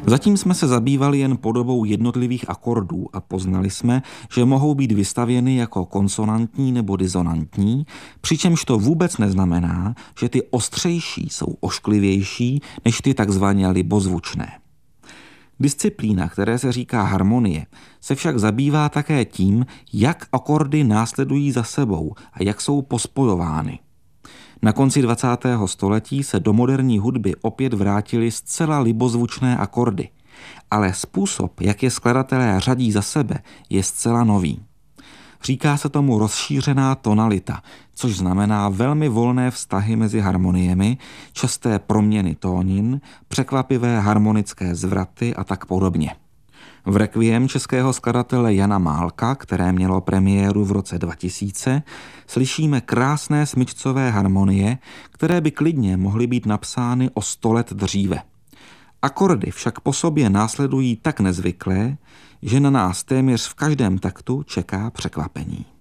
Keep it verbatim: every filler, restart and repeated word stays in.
Zatím jsme se zabývali jen podobou jednotlivých akordů a poznali jsme, že mohou být vystavěny jako konsonantní nebo disonantní, přičemž to vůbec neznamená, že ty ostřejší jsou ošklivější než ty takzvaně libozvučné. Disciplína, které se říká harmonie, se však zabývá také tím, jak akordy následují za sebou a jak jsou pospojovány. Na konci dvacátého století se do moderní hudby opět vrátily zcela libozvučné akordy, ale způsob, jak je skladatelé řadí za sebe, je zcela nový. Říká se tomu rozšířená tonalita, což znamená velmi volné vztahy mezi harmoniemi, časté proměny tónin, překvapivé harmonické zvraty a tak podobně. V Requiem českého skladatele Jana Málka, které mělo premiéru v roce dva tisíce, slyšíme krásné smyčcové harmonie, které by klidně mohly být napsány o sto let dříve. Akordy však po sobě následují tak nezvyklé, že na nás téměř v každém taktu čeká překvapení.